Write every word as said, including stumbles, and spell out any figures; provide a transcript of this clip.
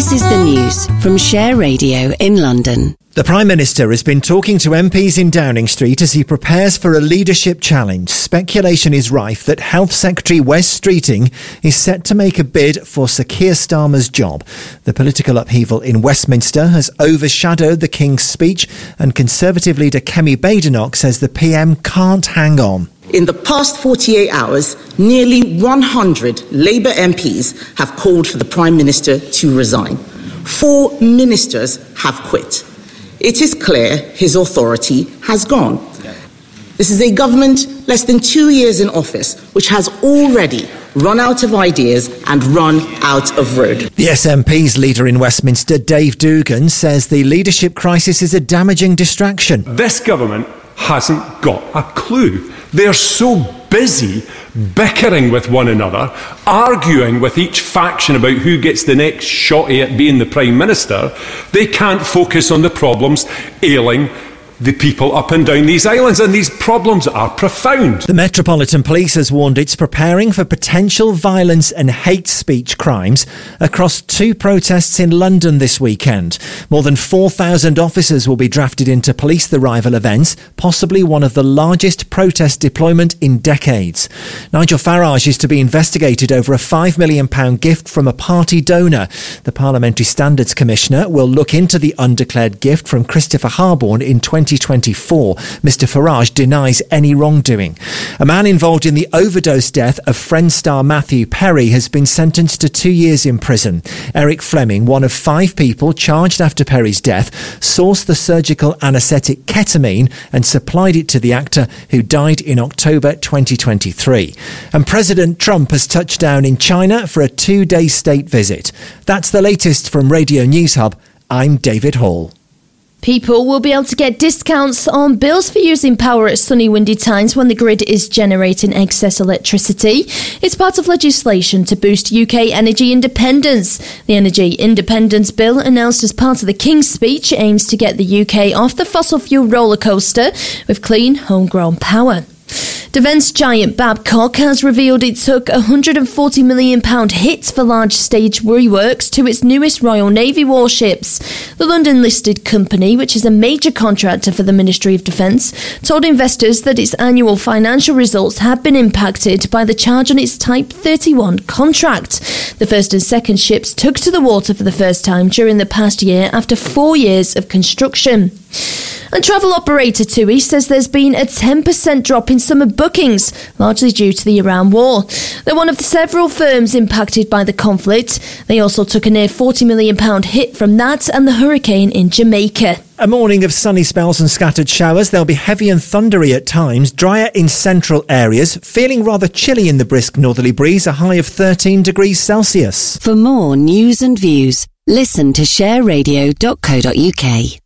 This is the news from Share Radio in London. The Prime Minister has been talking to M Ps in Downing Street as he prepares for a leadership challenge. Speculation is rife that Health Secretary Wes Streeting is set to make a bid for Sir Keir Starmer's job. The political upheaval in Westminster has overshadowed the King's speech, and Conservative leader Kemi Badenoch says the P M can't hang on. In the past forty-eight hours, nearly one hundred Labour M Ps have called for the Prime Minister to resign. Four ministers have quit. It is clear his authority has gone. This is a government less than two years in office, which has already run out of ideas and run out of road. The S N P's leader in Westminster, Dave Dugan, says the leadership crisis is a damaging distraction. This government hasn't got a clue. They're so busy bickering with one another, arguing with each faction about who gets the next shotty at being the Prime Minister, they can't focus on the problems ailing the people up and down these islands, and these problems are profound. The Metropolitan Police has warned it's preparing for potential violence and hate speech crimes across two protests in London this weekend. More than four thousand officers will be drafted in to police the rival events, possibly one of the largest protest deployment in decades. Nigel Farage is to be investigated over a five million pounds gift from a party donor. The Parliamentary Standards Commissioner will look into the undeclared gift from Christopher Harborne in twenty twenty-four. Mister Farage denies any wrongdoing. A man involved in the overdose death of Friends star Matthew Perry has been sentenced to two years in prison. Eric Fleming, one of five people charged after Perry's death, sourced the surgical anaesthetic ketamine and supplied it to the actor, who died in October twenty twenty-three. And President Trump has touched down in China for a two-day state visit. That's the latest from Radio News Hub. I'm David Hall. People will be able to get discounts on bills for using power at sunny, windy times when the grid is generating excess electricity. It's part of legislation to boost U K energy independence. The Energy Independence Bill, announced as part of the King's speech, aims to get the U K off the fossil fuel rollercoaster with clean, homegrown power. Defence giant Babcock has revealed it took a one hundred forty million pounds hit for large stage reworks to its newest Royal Navy warships. The London-listed company, which is a major contractor for the Ministry of Defence, told investors that its annual financial results had been impacted by the charge on its Type thirty-one contract. The first and second ships took to the water for the first time during the past year after four years of construction. And travel operator TUI says there's been a ten percent drop in summer bookings, largely due to the Iran war. They're one of the several firms impacted by the conflict. They also took a near forty million pounds hit from that and the hurricane in Jamaica. A morning of sunny spells and scattered showers. They'll be heavy and thundery at times, drier in central areas, feeling rather chilly in the brisk northerly breeze, a high of thirteen degrees Celsius. For more news and views, listen to share radio dot co dot uk.